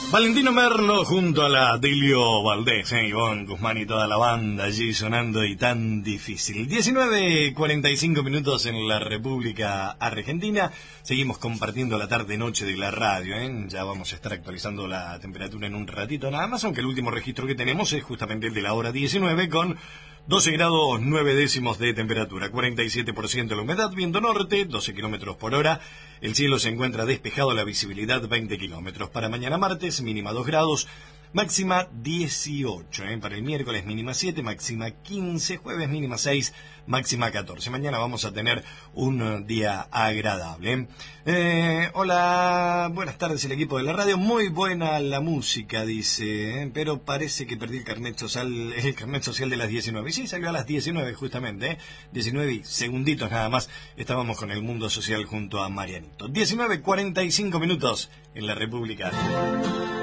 Valentino Merlo junto a la Delio Valdés, Ivonne Guzmán y toda la banda allí sonando y tan difícil. 19:45 minutos en la República Argentina. Seguimos compartiendo la tarde-noche de la radio, Ya vamos a estar actualizando la temperatura en un ratito nada más, aunque el último registro que tenemos es justamente el de la hora 19 con 12 grados 9 décimos de temperatura, 47% la humedad, viento norte, 12 kilómetros por hora. El cielo se encuentra despejado, la visibilidad 20 kilómetros. Para mañana martes, mínima 2 grados, máxima 18. Para el miércoles, mínima 7, máxima 15. Jueves, mínima 6, máxima 14. Mañana vamos a tener un día agradable. Hola, buenas tardes el equipo de la radio. Muy buena la música, dice, pero parece que perdí el carnet social de las 19. Y sí, salió a las 19 justamente, 19 y segunditos nada más. Estábamos con el mundo social junto a Marianito. 19:45 minutos en la República.